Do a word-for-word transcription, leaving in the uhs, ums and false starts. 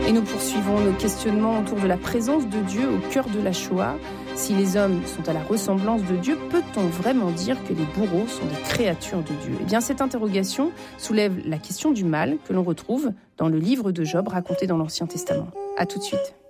Et nous poursuivons nos questionnements autour de la présence de Dieu au cœur de la Shoah. Si les hommes sont à la ressemblance de Dieu, peut-on vraiment dire que les bourreaux sont des créatures de Dieu ? Eh bien, cette interrogation soulève la question du mal que l'on retrouve dans le livre de Job raconté dans l'Ancien Testament. À tout de suite.